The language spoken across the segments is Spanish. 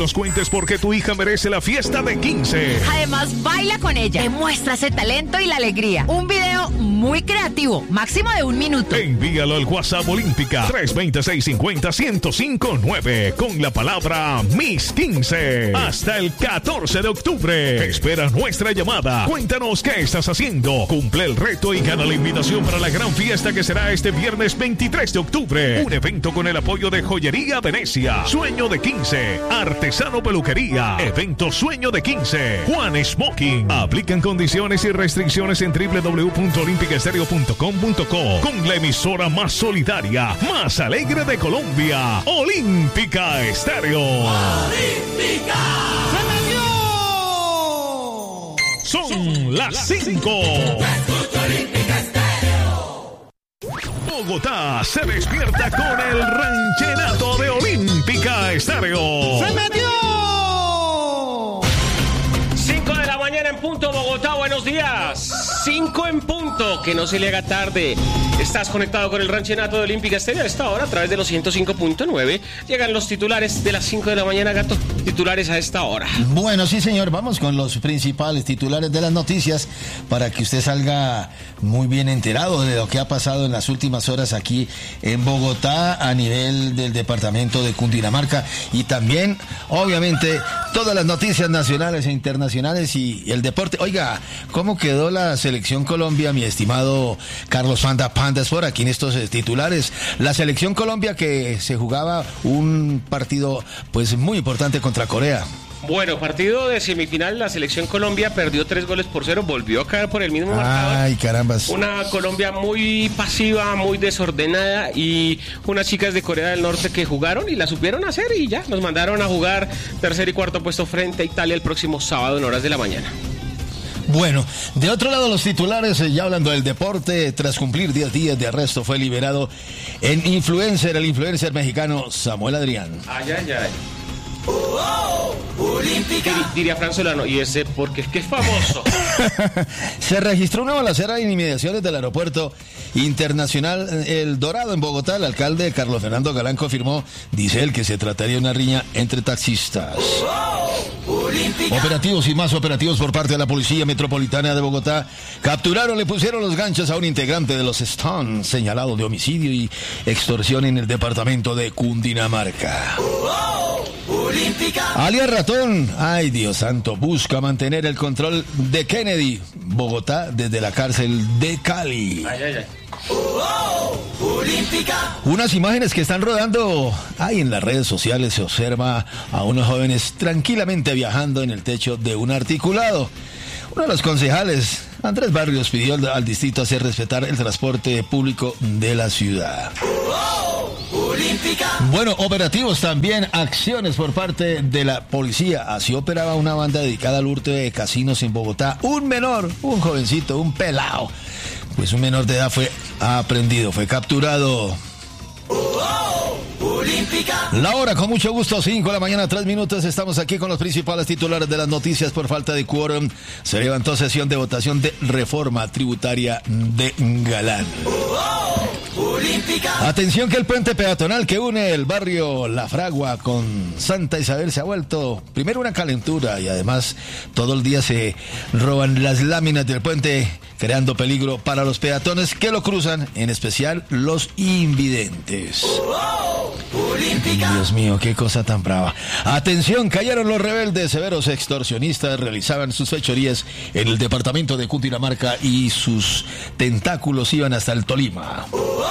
Nos cuentes por qué tu hija merece la fiesta de 15. Además, baila con ella, demuestra ese talento y la alegría. Un video muy creativo, máximo de 1 minuto. Envíalo al WhatsApp Olímpica 320-650-1059 con la palabra Miss 15. Hasta el 14 de octubre. Espera nuestra llamada. Cuéntanos qué estás haciendo. Cumple el reto y gana la invitación para la gran fiesta que será este viernes 23 de octubre. Un evento con el apoyo de Joyería Venecia, Sueño de 15, Artesano Peluquería, Evento Sueño de 15, Juan Smoking. Aplican condiciones y restricciones en www.olimpicaestereo.com.co con la emisora más solidaria, más alegre de Colombia, Olímpica Estéreo. ¡Olímpica! Son las 5. Olímpica Estéreo. Bogotá se despierta con el rancherato de Olímpica Estéreo. ¡Se metió! 5 de la mañana en punto, Bogotá, buenos días. 5 en punto, que no se le haga tarde. Estás conectado con el rancherato de Olímpica Estéreo a esta hora a través de los 105.9. Llegan los titulares de las 5 de la mañana, Gato. Titulares a esta hora. Bueno, sí, señor. Vamos con los principales titulares de las noticias para que usted salga muy bien enterado de lo que ha pasado en las últimas horas aquí en Bogotá a nivel del departamento de Cundinamarca y también, obviamente, todas las noticias nacionales e internacionales y el deporte. Oiga, ¿cómo quedó la selección Colombia, mi estimado Carlos Pandaspor, aquí en estos titulares? La selección Colombia que se jugaba un partido pues muy importante contra Corea. Bueno, partido de semifinal, la selección Colombia perdió 3-0, volvió a caer por el mismo marcador. Ay, carambas. Una Colombia muy pasiva, muy desordenada y unas chicas de Corea del Norte que jugaron y la supieron hacer y ya, nos mandaron a jugar tercer y cuarto puesto frente a Italia el próximo sábado en horas de la mañana. Bueno, de otro lado los titulares, ya hablando del deporte, tras cumplir 10 días de arresto fue liberado el influencer mexicano Samuel Adrián. Ay. Diría Fran Solano, y ese porque es que es famoso. Se registró una balacera en inmediaciones del aeropuerto internacional El Dorado en Bogotá. El alcalde Carlos Fernando Galán confirmó, dice él, que se trataría de una riña entre taxistas. Operativos y más operativos por parte de la Policía Metropolitana de Bogotá capturaron, le pusieron los ganchos a un integrante de los Stones señalado de homicidio y extorsión en el departamento de Cundinamarca. Alias Ratón, ay Dios santo, busca mantener el control de Kennedy, Bogotá, desde la cárcel de Cali. Ay. Unas imágenes que están rodando ahí en las redes sociales, se observa a unos jóvenes tranquilamente viajando en el techo de un articulado. Uno de los concejales, Andrés Barrios, pidió al distrito hacer respetar el transporte público de la ciudad. Bueno, operativos también, acciones por parte de la policía. Así operaba una banda dedicada al hurto de casinos en Bogotá. Un menor, un jovencito, un pelao, pues un menor de edad fue aprehendido, fue capturado. La hora, con mucho gusto, 5 de la mañana, 3 minutos. Estamos aquí con los principales titulares de las noticias. Por falta de quórum, se levantó sesión de votación de reforma tributaria de Galán. Atención que el puente peatonal que une el barrio La Fragua con Santa Isabel se ha vuelto primero una calentura y además todo el día se roban las láminas del puente, creando peligro para los peatones que lo cruzan, en especial los invidentes. Dios mío, qué cosa tan brava. Atención, cayeron los rebeldes, severos extorsionistas realizaban sus fechorías en el departamento de Cundinamarca y sus tentáculos iban hasta el Tolima.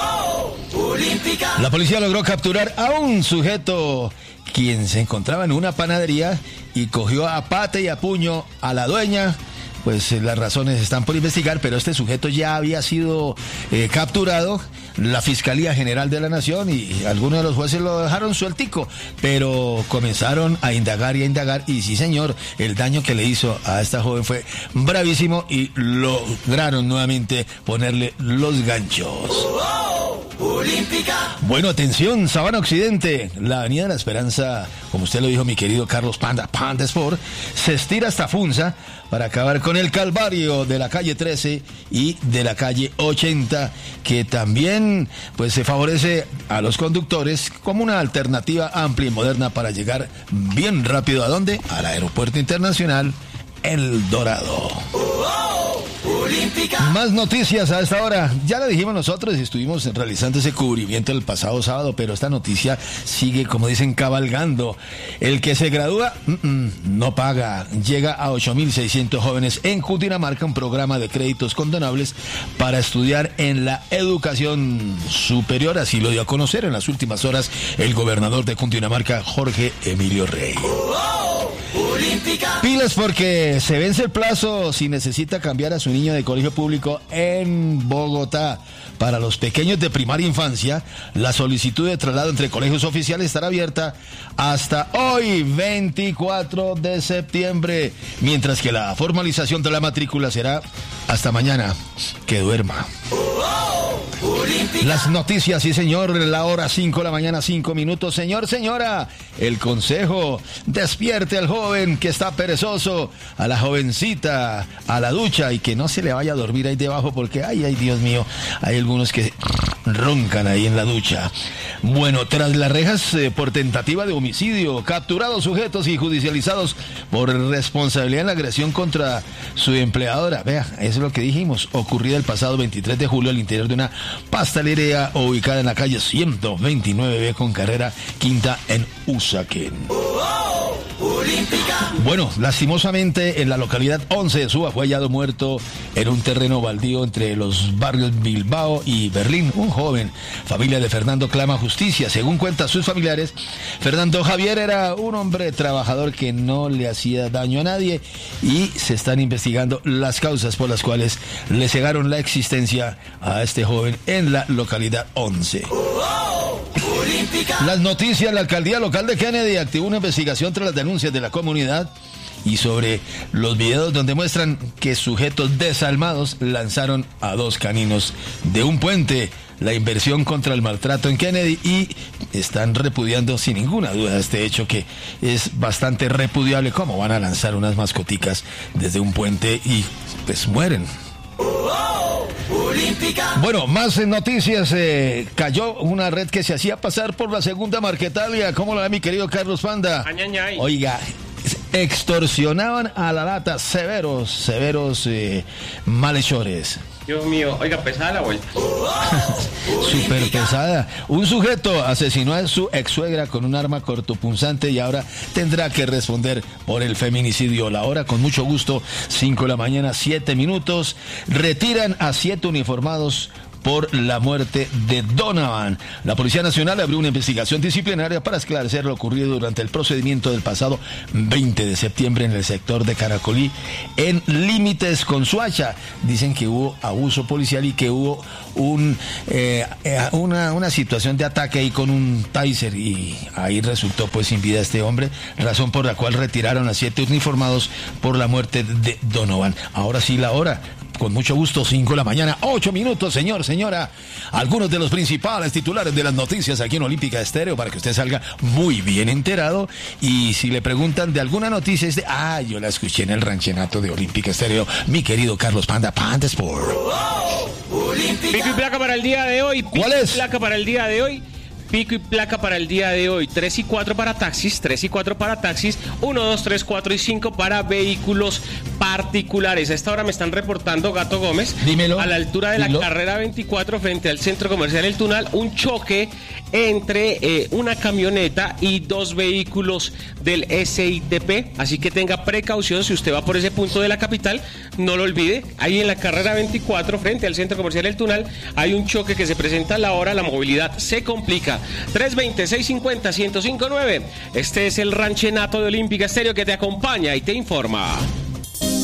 La policía logró capturar a un sujeto quien se encontraba en una panadería y cogió a pate y a puño a la dueña. Pues las razones están por investigar, pero este sujeto ya había sido capturado. La Fiscalía General de la Nación y algunos de los jueces lo dejaron sueltico, pero comenzaron a indagar y sí señor, el daño que le hizo a esta joven fue bravísimo y lograron nuevamente ponerle los ganchos. Olímpica. Bueno, atención, Sabana Occidente, la Avenida de la Esperanza, como usted lo dijo, mi querido Carlos Panda Sport, se estira hasta Funza para acabar con el calvario de la calle 13 y de la calle 80, que también pues se favorece a los conductores como una alternativa amplia y moderna para llegar bien rápido. ¿A dónde? Al Aeropuerto Internacional El Dorado. Olímpica. Más noticias a esta hora. Ya lo dijimos nosotros y estuvimos realizando ese cubrimiento el pasado sábado, pero esta noticia sigue, como dicen, cabalgando. El que se gradúa no paga. Llega a 8.600 jóvenes en Cundinamarca un programa de créditos condonables para estudiar en la educación superior. Así lo dio a conocer en las últimas horas el gobernador de Cundinamarca, Jorge Emilio Rey. Olímpica. Pilas, porque se vence el plazo si necesita cambiar a su niño de colegio público en Bogotá. Para los pequeños de primaria infancia, la solicitud de traslado entre colegios oficiales estará abierta hasta hoy, 24 de septiembre, mientras que la formalización de la matrícula será hasta mañana. Que duerma. Las noticias, sí señor, la hora 5 de la mañana, 5 minutos. Señor, señora, el consejo: despierte al joven que está perezoso, a la jovencita, a la ducha, y que no se le vaya a dormir ahí debajo, porque ay Dios mío, hay algunos que roncan ahí en la ducha. Bueno, tras las rejas por tentativa de homicidio, capturados sujetos y judicializados por responsabilidad en la agresión contra su empleadora. Vea, eso es lo que dijimos, ocurrida el pasado 23 de julio al interior de una pastelería ubicada en la calle 129B con carrera quinta en Usaquén. Bueno, lastimosamente en la localidad 11 de Suba fue hallado muerto en un terreno baldío entre los barrios Bilbao y Berlín un joven. Familia de Fernando clama justicia. Según cuentan sus familiares, Fernando Javier era un hombre trabajador que no le hacía daño a nadie y se están investigando las causas por las cuales le cegaron la existencia a este joven en la localidad 11. Las noticias: la alcaldía local de Kennedy activó una investigación tras las denuncias de la comunidad y sobre los videos donde muestran que sujetos desalmados lanzaron a 2 caninos de un puente. La inversión contra el maltrato en Kennedy, y están repudiando sin ninguna duda este hecho, que es bastante repudiable. ¿Cómo van a lanzar unas mascoticas desde un puente y pues mueren? Bueno, más noticias. Cayó una red que se hacía pasar por la segunda Marquetalia. ¿Cómo la ve mi querido Carlos Panda? Añañay. Oiga, extorsionaban a la lata severos malhechores. Dios mío, oiga, pesada la vuelta. Súper pesada. Un sujeto asesinó a su ex suegra con un arma cortopunzante y ahora tendrá que responder por el feminicidio. La hora, con mucho gusto, 5 de la mañana, 7 minutos. Retiran a 7 uniformados por la muerte de Donovan. La Policía Nacional abrió una investigación disciplinaria para esclarecer lo ocurrido durante el procedimiento del pasado 20 de septiembre en el sector de Caracolí, en límites con Suacha. Dicen que hubo abuso policial y que hubo una situación de ataque ahí con un taser, y ahí resultó pues sin vida este hombre, razón por la cual retiraron a 7 uniformados por la muerte de Donovan. Ahora sí, la hora, con mucho gusto, 5 de la mañana, 8 minutos, señor, señora. Algunos de los principales titulares de las noticias aquí en Olímpica Estéreo, para que usted salga muy bien enterado. Y si le preguntan de alguna noticia, es de, yo la escuché en el ranchenato de Olímpica Estéreo, mi querido Carlos Panda Sport. Pico y placa para el día de hoy. ¿Cuál es? Placa para el día de hoy. Pico y placa para el día de hoy: 3 y 4 para taxis, 3 y 4 para taxis, 1, 2, 3, 4 y 5 para vehículos particulares. A esta hora me están reportando, Gato Gómez, dímelo, a la altura de la carrera 24 frente al centro comercial El Tunal, un choque entre una camioneta y 2 vehículos del SITP, así que tenga precaución si usted va por ese punto de la capital, no lo olvide. Ahí en la carrera 24 frente al centro comercial El Tunal hay un choque que se presenta a la hora, la movilidad se complica. 320-650-1059. Este es el ranchenato de Olímpica Estéreo que te acompaña y te informa.